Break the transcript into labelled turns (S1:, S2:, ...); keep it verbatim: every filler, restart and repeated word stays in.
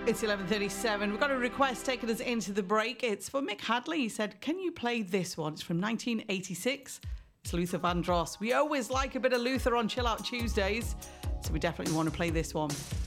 S1: It's eleven thirty-seven. We've got a request taking us into the break. It's for Mick Hadley. He said, can you play this one? It's from nineteen eighty-six. It's Luther Vandross. We always like a bit of Luther on Chill Out Tuesdays, so we definitely want to play this one.